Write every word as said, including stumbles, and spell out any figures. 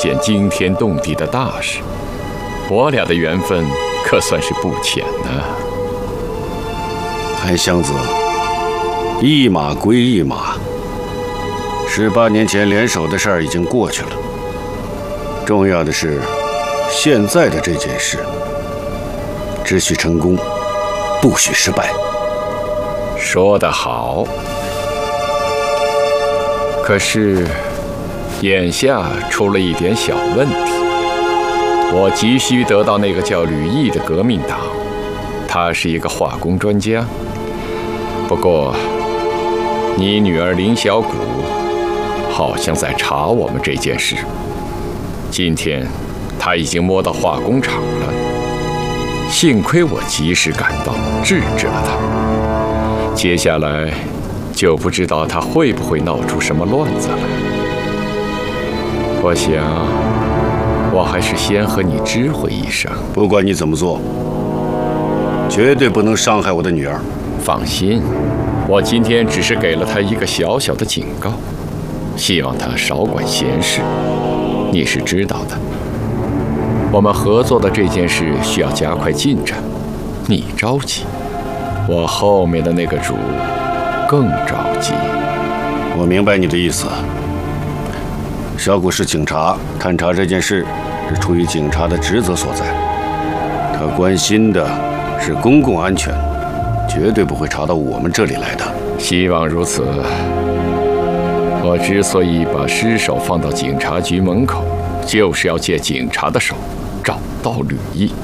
件惊天动地的大事，我俩的缘分可算是不浅呢。 韩湘子，一码归一码，十八年前联手的事儿已经过去了。重要的是，现在的这件事，只许成功，不许失败。 说得好。可是，眼下出了一点小问题。我急需得到那个叫吕毅的革命党，他是一个化工专家。不过，你女儿林小谷好像在查我们这件事。今天，她已经摸到化工厂了。幸亏我及时赶到，制止了她。接下来，就不知道她会不会闹出什么乱子来。我想，我还是先和你知会一声。 不管你怎么做，绝对不能伤害我的女儿。 放心，我今天只是给了她一个小小的警告，希望她少管闲事。你是知道的，我们合作的这件事需要加快进展。你着急，我后面的那个主更着急。 我明白你的意思。小谷是警察，探查这件事是出于警察的职责所在。他关心的是公共安全，绝对不会查到我们这里来的。 希望如此。我之所以把尸首放到警察局门口，就是要借警察的手找到吕毅。